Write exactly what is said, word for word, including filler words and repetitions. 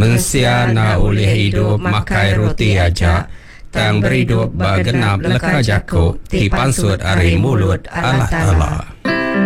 Bengsia na oleh hidup makai roti aja, tang berhidup bagenap leka jakuk, ti pansut ari mulut Allah Ta'ala.